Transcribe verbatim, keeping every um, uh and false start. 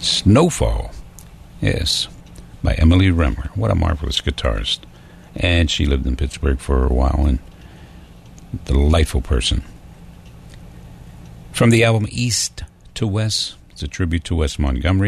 Snowfall, yes, by Emily Remmer. What a marvelous guitarist. And she lived in Pittsburgh for a while, and a delightful person. From the album East to West, it's a tribute to Wes Montgomery.